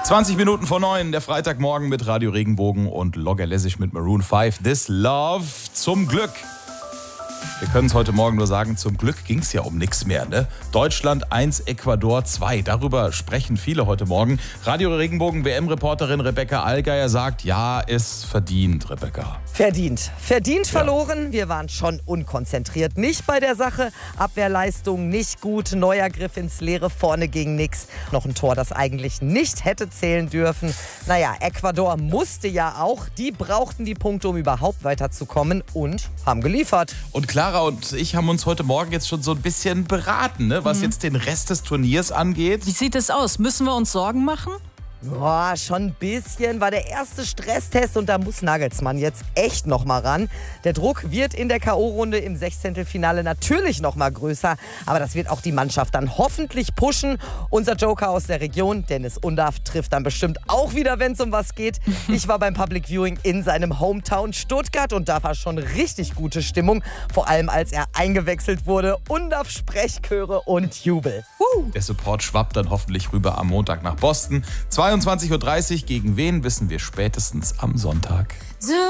20 Minuten vor 9, der Freitagmorgen mit Radio Regenbogen und Loggerlässig mit Maroon 5. This Love, zum Glück. Wir können es heute Morgen nur sagen, zum Glück ging es ja um nichts mehr. Ne? Deutschland 1, Ecuador 2. Darüber sprechen viele heute Morgen. Radio Regenbogen WM-Reporterin Rebecca Allgeier sagt, ja, ist verdient, Rebecca. Verdient verloren. Wir waren schon unkonzentriert. Nicht bei der Sache. Abwehrleistung nicht gut. Neuer Griff ins Leere. Vorne ging nix. Noch ein Tor, das eigentlich nicht hätte zählen dürfen. Naja, Ecuador musste ja auch. Die brauchten die Punkte, um überhaupt weiterzukommen und haben geliefert. Und Clara und ich haben uns heute Morgen jetzt schon so ein bisschen beraten, ne, was jetzt den Rest des Turniers angeht. Wie sieht es aus? Müssen wir uns Sorgen machen? Boah, schon ein bisschen. War der erste Stresstest und da muss Nagelsmann jetzt echt noch mal ran. Der Druck wird in der K.O.-Runde im Sechzehntelfinale natürlich noch mal größer. Aber das wird auch die Mannschaft dann hoffentlich pushen. Unser Joker aus der Region, Dennis Undaff, trifft dann bestimmt auch wieder, wenn es um was geht. Ich war beim Public Viewing in seinem Hometown Stuttgart und da war schon richtig gute Stimmung. Vor allem, als er eingewechselt wurde. Undaff, Sprechchöre und Jubel. Der Support schwappt dann hoffentlich rüber am Montag nach Boston. 22:30 Uhr, gegen wen wissen wir spätestens am Sonntag.